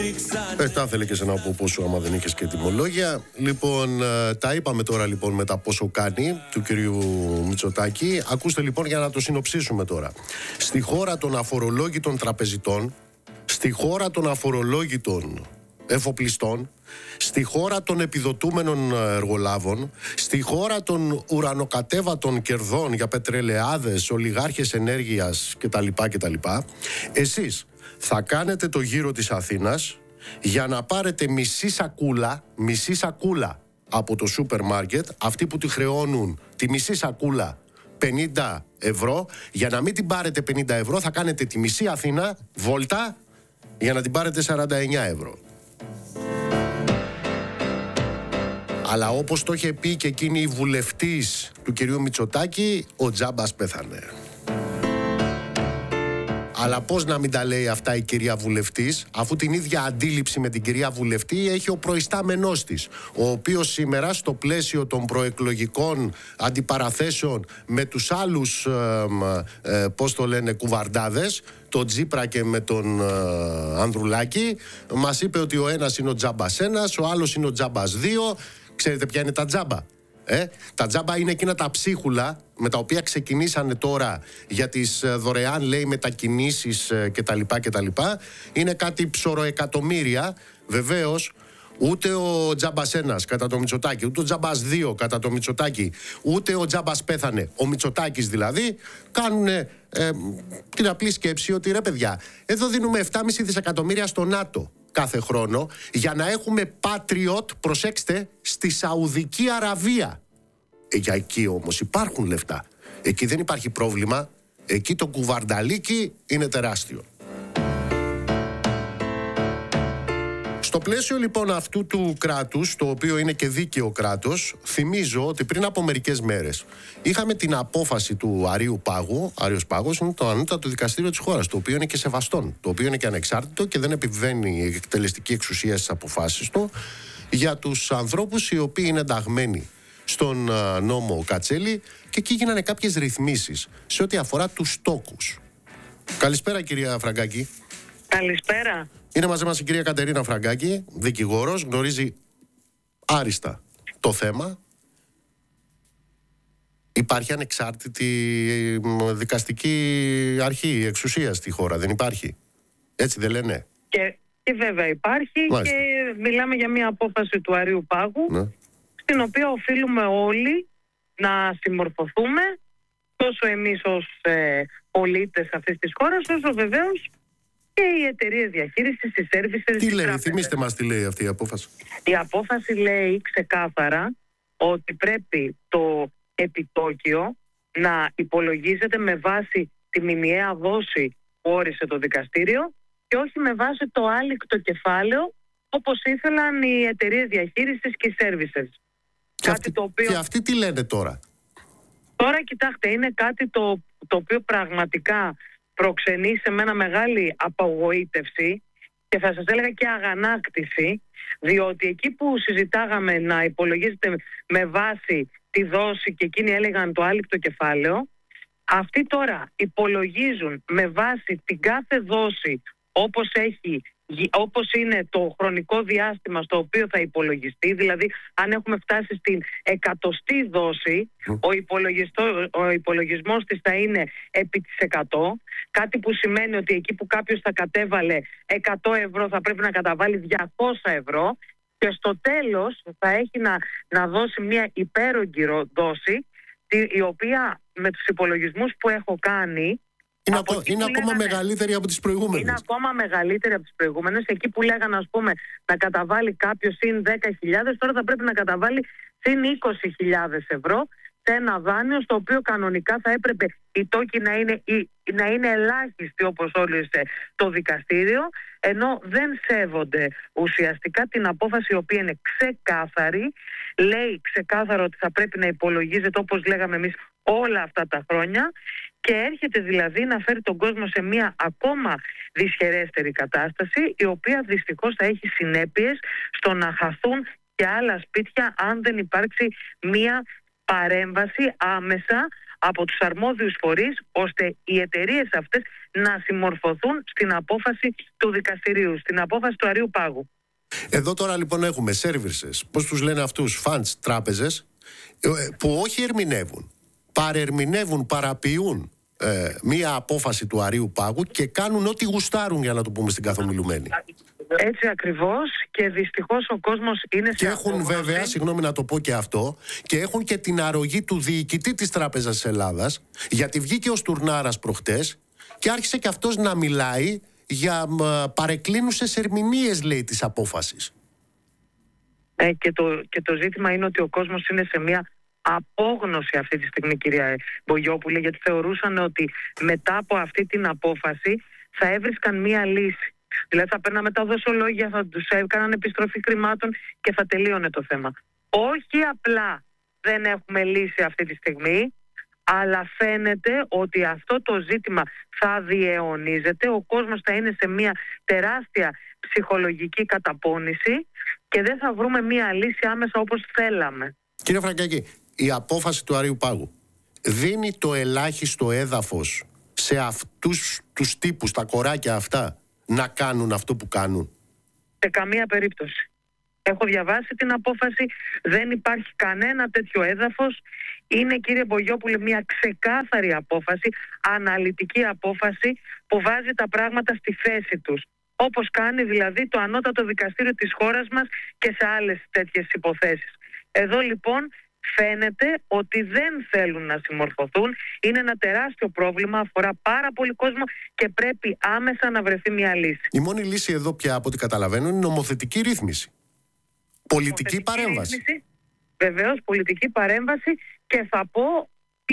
Τα ήθελε και σε ένα από πόσο, άμα δεν είχες και τιμολόγια. Λοιπόν, τα είπαμε τώρα λοιπόν με τα πόσο κάνει του κυρίου Μητσοτάκη. Ακούστε λοιπόν για να το συνοψίσουμε τώρα. Στη χώρα των αφορολόγητων τραπεζιτών, στη χώρα των αφορολόγητων εφοπλιστών, στη χώρα των επιδοτούμενων εργολάβων, στη χώρα των ουρανοκατέβατων κερδών για πετρελαιάδες, ολιγάρχες ενέργειας κτλ. Εσείς θα κάνετε το γύρο της Αθήνας για να πάρετε μισή σακούλα από το σούπερ μάρκετ, αυτοί που τη χρεώνουν τη μισή σακούλα 50 ευρώ, για να μην την πάρετε 50 ευρώ θα κάνετε τη μισή Αθήνα βόλτα για να την πάρετε 49 ευρώ. Αλλά όπως το είχε πει και εκείνη η βουλευτής του κυρίου Μητσοτάκη, ο τζάμπας πέθανε. Αλλά πώς να μην τα λέει αυτά η κυρία βουλευτής, αφού την ίδια αντίληψη με την κυρία βουλευτή έχει ο προϊστάμενός της, ο οποίος σήμερα στο πλαίσιο των προεκλογικών αντιπαραθέσεων με τους άλλους κουβαρντάδες, τον Τζίπρα και με τον Ανδρουλάκη, μας είπε ότι ο ένας είναι ο τζάμπας ένας, ο άλλος είναι ο τζάμπας δύο. Ξέρετε ποια είναι τα τζάμπα? Τα τζάμπα είναι εκείνα τα ψίχουλα με τα οποία ξεκινήσανε τώρα για τις δωρεάν, λέει, μετακινήσεις κτλ. Είναι κάτι ψωροεκατομμύρια. Βεβαίως ούτε ο τζάμπας ένας κατά το Μητσοτάκη, ούτε ο τζάμπας δύο κατά το Μητσοτάκη, ούτε ο τζάμπας πέθανε, ο Μητσοτάκης δηλαδή, κάνουν την απλή σκέψη ότι ρε παιδιά, εδώ δίνουμε 7,5 δισεκατομμύρια στο ΝΑΤΟ κάθε χρόνο για να έχουμε Patriot, προσέξτε, στη Σαουδική Αραβία. Για εκεί όμως υπάρχουν λεφτά. Εκεί δεν υπάρχει πρόβλημα. Εκεί το κουβαρνταλίκι είναι τεράστιο. Στο πλαίσιο λοιπόν αυτού του κράτους, το οποίο είναι και δίκαιο κράτος, θυμίζω ότι πριν από μερικές μέρες είχαμε την απόφαση του Αρείου Πάγου. Αρείος Πάγος είναι το ανώτατο δικαστήριο της χώρας, το οποίο είναι και σεβαστόν, το οποίο είναι και ανεξάρτητο και δεν επιβαίνει η εκτελεστική εξουσία στις αποφάσεις του, για τους ανθρώπους οι οποίοι είναι ενταγμένοι στον νόμο Κατσέλη, και εκεί γίνανε κάποιες ρυθμίσεις σε ό,τι αφορά τους τόκους. Καλησπέρα κυρία Φραγκάκη. Καλησπέρα. Είναι μαζί μας η κυρία Κατερίνα Φραγκάκη, δικηγόρος, γνωρίζει άριστα το θέμα. Υπάρχει ανεξάρτητη δικαστική αρχή, εξουσία στη χώρα, δεν υπάρχει? Έτσι δεν λένε? Και βέβαια υπάρχει. Μάλιστα. Και μιλάμε για μια απόφαση του Αρείου Πάγου, ναι, στην οποία οφείλουμε όλοι να συμμορφωθούμε, τόσο εμείς ως πολίτες αυτής της χώρας, όσο βεβαίως και οι εταιρείες διαχείρισης, οι services. Τι λέει, θυμίστε μας τι λέει αυτή η απόφαση. Η απόφαση λέει ξεκάθαρα ότι πρέπει το επιτόκιο να υπολογίζεται με βάση τη μηνιαία δόση που όρισε το δικαστήριο και όχι με βάση το άλικτο κεφάλαιο όπως ήθελαν οι εταιρείες διαχείρισης και οι services. Και αυτοί τι λένε τώρα? Τώρα κοιτάξτε, είναι κάτι το οποίο πραγματικά προξενεί σε μένα μεγάλη απογοήτευση και θα σας έλεγα και αγανάκτηση, διότι εκεί που συζητάγαμε να υπολογίζεται με βάση τη δόση και εκείνοι έλεγαν το άλικτο κεφάλαιο, αυτοί τώρα υπολογίζουν με βάση την κάθε δόση όπως είναι το χρονικό διάστημα στο οποίο θα υπολογιστεί. Δηλαδή αν έχουμε φτάσει στην 100η δόση, ο υπολογισμός της θα είναι επί της 100, κάτι που σημαίνει ότι εκεί που κάποιος θα κατέβαλε 100 ευρώ θα πρέπει να καταβάλει 200 ευρώ και στο τέλος θα έχει να δώσει μια υπέρογγη δόση, η οποία με τους υπολογισμούς που έχω κάνει είναι ακόμα μεγαλύτερη από τις προηγούμενες. Είναι ακόμα μεγαλύτερη από τις προηγούμενες. Εκεί που λέγανε, ας πούμε, να καταβάλει κάποιος συν 10.000, τώρα θα πρέπει να καταβάλει συν 20.000 ευρώ σε ένα δάνειο στο οποίο κανονικά θα έπρεπε οι τόκοι να είναι ελάχιστοι όπως όρισε το δικαστήριο, ενώ δεν σέβονται ουσιαστικά την απόφαση η οποία είναι ξεκάθαρη. Λέει ξεκάθαρα ότι θα πρέπει να υπολογίζεται όπως λέγαμε εμείς όλα αυτά τα χρόνια και έρχεται δηλαδή να φέρει τον κόσμο σε μια ακόμα δυσχερέστερη κατάσταση, η οποία δυστυχώς θα έχει συνέπειες στο να χαθούν και άλλα σπίτια αν δεν υπάρξει μια παρέμβαση άμεσα από τους αρμόδιους φορείς, ώστε οι εταιρείες αυτές να συμμορφωθούν στην απόφαση του δικαστηρίου, στην απόφαση του Αρείου Πάγου. Εδώ τώρα λοιπόν έχουμε services, πώς τους λένε αυτούς, funds, τράπεζες, που όχι ερμηνεύουν, παρερμηνεύουν, παραποιούν μία απόφαση του Αρείου Πάγου και κάνουν ό,τι γουστάρουν, για να το πούμε στην καθομιλουμένη. Έτσι ακριβώς, και δυστυχώς ο κόσμος είναι σε και έχουν βέβαια, συγγνώμη να το πω και αυτό, και έχουν και την αρρωγή του διοικητή της Τράπεζας της Ελλάδας, γιατί βγήκε ο Στουρνάρας προχτές και άρχισε και αυτός να μιλάει για παρεκκλίνουσες ερμηνείες, λέει, της απόφασης. Και το ζήτημα είναι ότι ο κόσμος είναι σε μια απόγνωση αυτή τη στιγμή, κυρία Μπογιόπουλε, γιατί θεωρούσαν ότι μετά από αυτή την απόφαση θα έβρισκαν μια λύση. Δηλαδή θα παίρναμε τα δοσολόγια, θα τους έκαναν επιστροφή χρημάτων και θα τελείωνε το θέμα. Όχι απλά δεν έχουμε λύση αυτή τη στιγμή, αλλά φαίνεται ότι αυτό το ζήτημα θα διαιωνίζεται, ο κόσμος θα είναι σε μια τεράστια ψυχολογική καταπώνηση και δεν θα βρούμε μια λύση άμεσα όπως θέλαμε. Κύριε Φραγκάκη, η απόφαση του Αρείου Πάγου δίνει το ελάχιστο έδαφος σε αυτούς τους τύπους, τα κοράκια αυτά, να κάνουν αυτό που κάνουν? Σε καμία περίπτωση. Έχω διαβάσει την απόφαση, δεν υπάρχει κανένα τέτοιο έδαφος. Είναι, κύριε Μπογιόπουλε, μια ξεκάθαρη απόφαση, αναλυτική απόφαση που βάζει τα πράγματα στη θέση τους. Όπως κάνει δηλαδή το ανώτατο δικαστήριο της χώρας μας και σε άλλες τέτοιες υποθέσεις. Εδώ λοιπόν φαίνεται ότι δεν θέλουν να συμμορφωθούν. Είναι ένα τεράστιο πρόβλημα, αφορά πάρα πολύ κόσμο και πρέπει άμεσα να βρεθεί μια λύση. Η μόνη λύση εδώ πια, από ό,τι καταλαβαίνω, είναι νομοθετική ρύθμιση. Πολιτική παρέμβαση. Βεβαίως, πολιτική παρέμβαση, και θα πω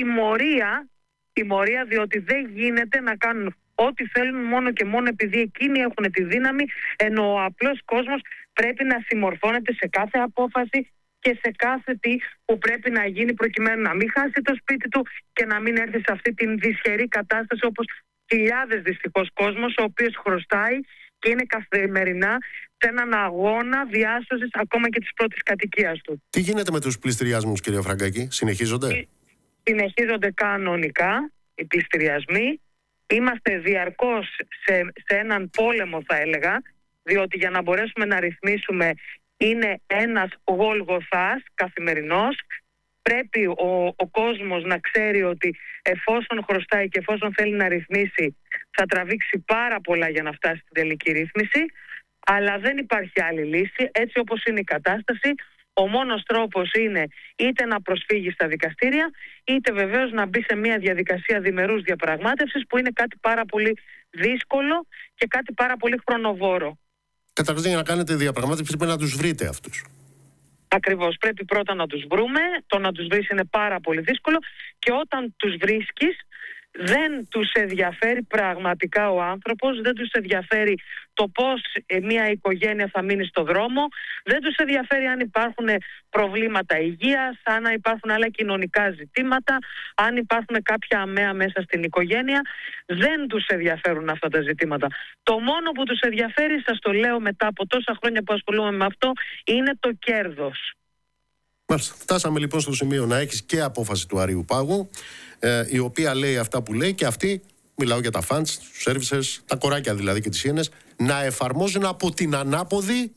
τιμωρία, διότι δεν γίνεται να κάνουν ό,τι θέλουν μόνο και μόνο επειδή εκείνοι έχουν τη δύναμη, ενώ ο απλός κόσμος πρέπει να συμμορφώνεται σε κάθε απόφαση και σε κάθε τι που πρέπει να γίνει προκειμένου να μην χάσει το σπίτι του και να μην έρθει σε αυτή την δυσχερή κατάσταση, όπως χιλιάδες δυστυχώς κόσμος, ο οποίος χρωστάει και είναι καθημερινά σε έναν αγώνα διάσωσης ακόμα και της πρώτης κατοικίας του. Τι γίνεται με τους πληστηριασμούς, κύριε Φραγκάκη, συνεχίζονται? Συνεχίζονται κανονικά οι πληστηριασμοί. Είμαστε διαρκώς σε έναν πόλεμο, θα έλεγα, διότι για να μπορέσουμε να ρυθμίσουμε είναι ένας γολγοθάς καθημερινός. Πρέπει ο κόσμος να ξέρει ότι εφόσον χρωστάει και εφόσον θέλει να ρυθμίσει, θα τραβήξει πάρα πολλά για να φτάσει στην τελική ρύθμιση, αλλά δεν υπάρχει άλλη λύση. Έτσι όπως είναι η κατάσταση, ο μόνος τρόπος είναι είτε να προσφύγει στα δικαστήρια, είτε βεβαίως να μπει σε μια διαδικασία διμερούς διαπραγμάτευσης, που είναι κάτι πάρα πολύ δύσκολο και κάτι πάρα πολύ χρονοβόρο. Καταρχήν, για να κάνετε διαπραγμάτευση πρέπει να τους βρείτε αυτούς. Ακριβώς, πρέπει πρώτα να τους βρούμε. Το να τους βρεις είναι πάρα πολύ δύσκολο, και όταν τους βρίσκεις δεν τους ενδιαφέρει πραγματικά ο άνθρωπος, δεν τους ενδιαφέρει το πώς μια οικογένεια θα μείνει στο δρόμο, δεν τους ενδιαφέρει αν υπάρχουν προβλήματα υγείας, αν υπάρχουν άλλα κοινωνικά ζητήματα, αν υπάρχουν κάποια αμαία μέσα στην οικογένεια. Δεν τους ενδιαφέρουν αυτά τα ζητήματα. Το μόνο που τους ενδιαφέρει, σας το λέω μετά από τόσα χρόνια που ασχολούμαι με αυτό, είναι το κέρδος. Μάλιστα. Φτάσαμε λοιπόν στο σημείο να έχεις και απόφαση του Αρείου Πάγου, η οποία λέει αυτά που λέει, και αυτή, μιλάω για τα funds, τους services, τα κοράκια δηλαδή και τις ιένες, να εφαρμόζουν από την ανάποδη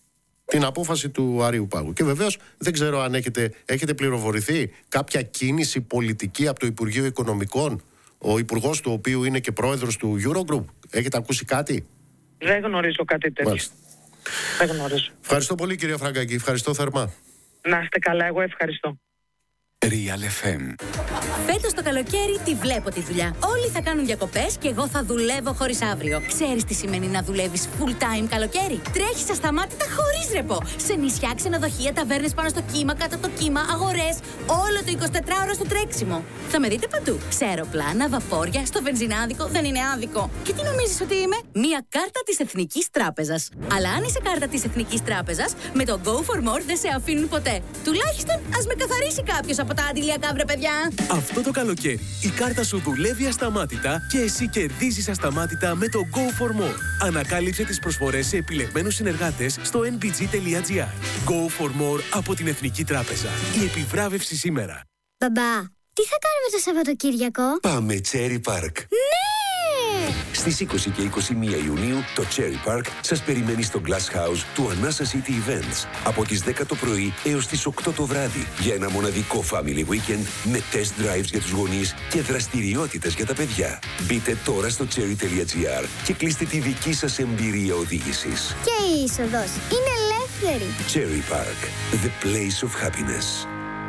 την απόφαση του Αρείου Πάγου. Και βεβαίως δεν ξέρω αν έχετε πληροφορηθεί κάποια κίνηση πολιτική από το Υπουργείο Οικονομικών, ο υπουργός του οποίου είναι και πρόεδρος του Eurogroup. Έχετε ακούσει κάτι? Δεν γνωρίζω κάτι τέτοιο. Μάλιστα. Δεν γνωρίζω. Ευχαριστώ πολύ, κυρία Φραγκάκη. Ευχαριστώ θερμά. Να είστε καλά, εγώ ευχαριστώ. Real FM. Φέτος το καλοκαίρι τη βλέπω τη δουλειά. Όλοι θα κάνουν διακοπές και εγώ θα δουλεύω χωρίς αύριο. Ξέρεις τι σημαίνει να δουλεύεις full time καλοκαίρι? Τρέχεις ασταμάτητα χωρίς ρεπό. Σε νησιά, ξενοδοχεία, ταβέρνες πάνω στο κύμα, κάτω από το κύμα, αγορές. Όλο το 24ωρο στο τρέξιμο. Θα με δείτε παντού. Σε αεροπλάνα, βαπόρια, στο βενζινάδικο. Δεν είναι άδικο. Και τι νομίζεις ότι είμαι? Μία κάρτα της Εθνικής Τράπεζας. Αλλά αν είσαι κάρτα της Εθνικής Τράπεζας, με το Go for More δεν σε αφήνουν ποτέ. Τουλάχιστον ας με καθαρίσει κάποιος από τα αντιλιακά, βρε παιδιά. Αυτό το καλοκαίρι η κάρτα σου δουλεύει ασταμάτητα και εσύ κερδίζεις ασταμάτητα με το Go for More. Ανακάλυψε τις προσφορές σε επιλεγμένους συνεργάτες στο nbg.gr. Go for More από την Εθνική Τράπεζα. Η επιβράβευση σήμερα. Μπαμπά, Τι θα κάνουμε το Σαββατοκύριακο? Πάμε Cherry Park. Ναι! Στις 20 και 21 Ιουνίου το Cherry Park σας περιμένει στο Glass House του Anasa City Events από τις 10 το πρωί έως τις 8 το βράδυ για ένα μοναδικό family weekend με test drives για τους γονείς και δραστηριότητες για τα παιδιά. Μπείτε τώρα στο cherry.gr και κλείστε τη δική σας εμπειρία οδήγησης. Και η είσοδος είναι ελεύθερη. Cherry Park, the place of happiness.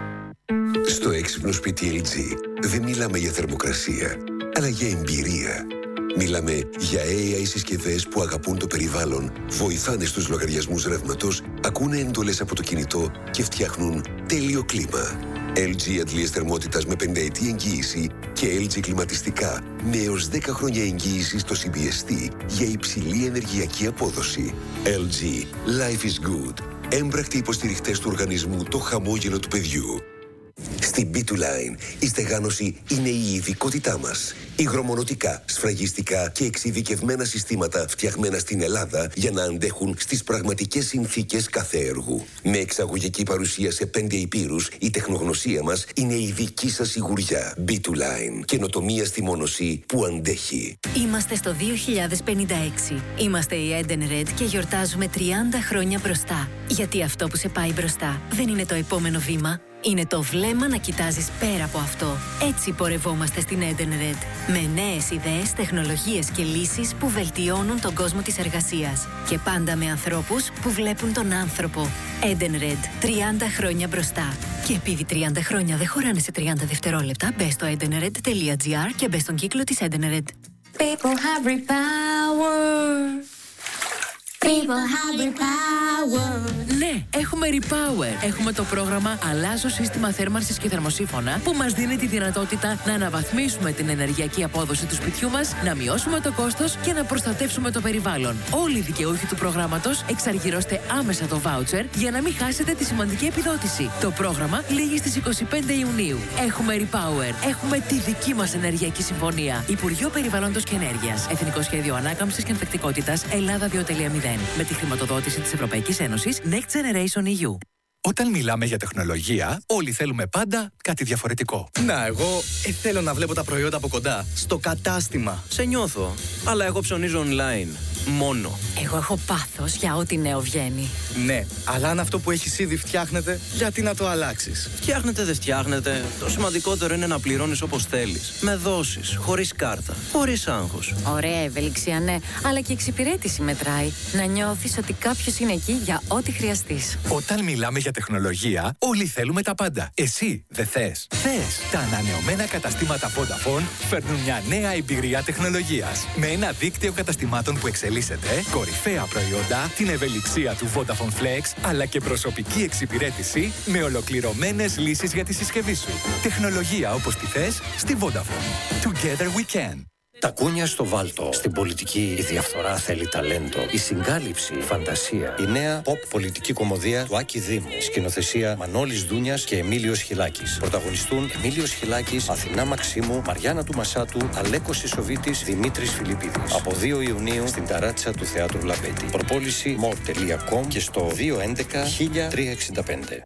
Στο έξυπνο σπίτι LG δεν μιλάμε για θερμοκρασία, αλλά για εμπειρία. Μιλάμε για AI συσκευές που αγαπούν το περιβάλλον, βοηθάνε στους λογαριασμούς ρεύματος, ακούνε εντολές από το κινητό και φτιάχνουν τέλειο κλίμα. LG αντλίες θερμότητας με 5 ετή εγγύηση και LG κλιματιστικά με έως 10 χρόνια εγγύηση στο CBST για υψηλή ενεργειακή απόδοση. LG. Life is good. Έμπρακτοι υποστηριχτές του οργανισμού Το Χαμόγελο του Παιδιού. Στην B2Line η στεγάνωση είναι η ειδικότητά μας. Υγρομονωτικά, σφραγιστικά και εξειδικευμένα συστήματα φτιαγμένα στην Ελλάδα για να αντέχουν στις πραγματικές συνθήκες κάθε έργου. Με εξαγωγική παρουσία σε 5 υπήρους, η τεχνογνωσία μας είναι η δική σας σιγουριά. B2Line. Καινοτομία στη μόνωση που αντέχει. Είμαστε στο 2056. Είμαστε η Edenred και γιορτάζουμε 30 χρόνια μπροστά. Γιατί αυτό που σε πάει μπροστά δεν είναι το επόμενο βήμα. Είναι το βλέμμα να κοιτάζεις πέρα από αυτό. Έτσι πορευόμαστε στην Edenred. Με νέες ιδέες, τεχνολογίες και λύσεις που βελτιώνουν τον κόσμο της εργασίας. Και πάντα με ανθρώπους που βλέπουν τον άνθρωπο. Edenred. 30 χρόνια μπροστά. Και επειδή 30 χρόνια δεν χωράνε σε 30 δευτερόλεπτα, μπες στο edenred.gr και μπες στον κύκλο της Edenred. People have repower. People have repower. Ναι, έχουμε Repower. Έχουμε το πρόγραμμα Αλλάζω σύστημα θέρμανσης και θερμοσύφωνα που μας δίνει τη δυνατότητα να αναβαθμίσουμε την ενεργειακή απόδοση του σπιτιού μας, να μειώσουμε το κόστος και να προστατεύσουμε το περιβάλλον. Όλοι οι δικαιούχοι του προγράμματος εξαργυρώστε άμεσα το voucher για να μην χάσετε τη σημαντική επιδότηση. Το πρόγραμμα λήγει στις 25 Ιουνίου. Έχουμε Repower. Έχουμε τη δική μας ενεργειακή συμφωνία. Υπουργείο Περιβάλλοντος και Ενέργειας. Εθνικό Σχέδιο Ανάκαμψης και Ανθεκτικότητας Ελλάδα 2.0. Με τη χρηματοδότηση της Ευρωπαϊκής Ένωσης Next Generation EU. Όταν μιλάμε για τεχνολογία, όλοι θέλουμε πάντα κάτι διαφορετικό. Να, εγώ θέλω να βλέπω τα προϊόντα από κοντά. Στο κατάστημα. Σε νιώθω. Αλλά εγώ ψωνίζω online. Μόνο. Εγώ έχω πάθος για ό,τι νέο βγαίνει. Ναι, αλλά αν αυτό που έχεις ήδη φτιάχνεται, γιατί να το αλλάξεις? Φτιάχνετε, δεν φτιάχνετε. Το σημαντικότερο είναι να πληρώνεις όπως θέλεις. Με δόσεις, χωρίς κάρτα, χωρίς άγχος. Ωραία ευελιξία, ναι, αλλά και εξυπηρέτηση μετράει. Να νιώθεις ότι κάποιος είναι εκεί για ό,τι χρειαστείς. Όταν μιλάμε για τεχνολογία, όλοι θέλουμε τα πάντα. Εσύ δεν θες? Θες! Τα ανανεωμένα καταστήματα Vodafone φέρνουν μια νέα εμπειρία τεχνολογίας. Με ένα δίκτυο καταστημάτων που εξελίσσεται, κορυφαία προϊόντα, την ευελιξία του Vodafone Flex, αλλά και προσωπική εξυπηρέτηση με ολοκληρωμένες λύσεις για τη συσκευή σου. Τεχνολογία όπως τη θες στη Vodafone. Together we can. Τα κούνια στο βάλτο. Στην πολιτική η διαφθορά θέλει ταλέντο. Η συγκάλυψη, η φαντασία. Η νέα pop πολιτική κομμωδία του Άκη Δήμου. Σκηνοθεσία Μανώλης Δούνιας και Εμίλιος Χιλάκης. Πρωταγωνιστούν Εμίλιος Χιλάκης, Αθηνά Μαξίμου, Μαριάννα του Μασάτου, Αλέκος Ισοβίτης, Δημήτρης Φιλιππίδης. Από 2 Ιουνίου στην ταράτσα του Θεάτρου Λαμπέτη. Προπόληση more.com και στο 211 1365.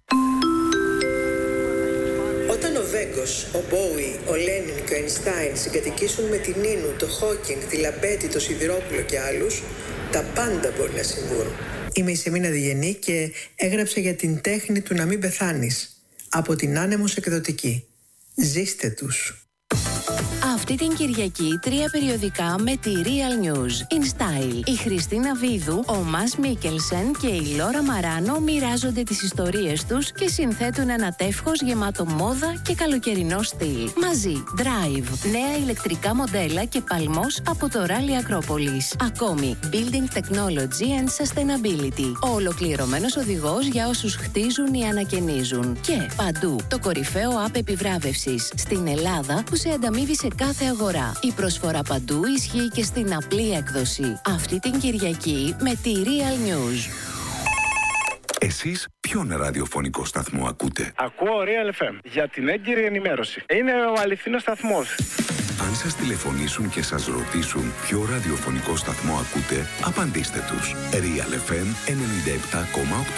Όταν ο Βέγκος, ο Μπόουι, ο Λένιν και ο Αϊνστάιν συγκατοικήσουν με την Νίνου, το Χόκινγκ, τη Λαμπέτη, το Σιδηρόπουλο και άλλους, τα πάντα μπορεί να συμβούν. Είμαι η Σεμίνα Διγενή και έγραψα για την τέχνη του να μην πεθάνεις. Από την Άνεμος Εκδοτική. Ζήστε τους. Αυτή την Κυριακή 3 περιοδικά με τη Real News. In Style. Η Χριστίνα Βίδου, ο Μας Μίκελσεν και η Λόρα Μαράνο μοιράζονται τις ιστορίες τους και συνθέτουν ένα τεύχος γεμάτο μόδα και καλοκαιρινό στυλ. Μαζί, Drive, νέα ηλεκτρικά μοντέλα και παλμός από το Rally Acropolis. Ακόμη, Building Technology and Sustainability. Ο ολοκληρωμένος οδηγός για όσους χτίζουν ή ανακαινίζουν. Και παντού, το κορυφαίο app επιβράβευσης στην Ελλάδα που σε ανταμείβει σε κάθε αγορά. Η προσφορά παντού ισχύει και στην απλή έκδοση. Αυτή την Κυριακή με τη Real News. Εσείς ποιον ραδιοφωνικό σταθμό ακούτε? Ακούω Real FM για την έγκυρη ενημέρωση. Είναι ο αληθινός σταθμός. Αν σας τηλεφωνήσουν και σας ρωτήσουν ποιο ραδιοφωνικό σταθμό ακούτε, απαντήστε τους. Real FM 97,8.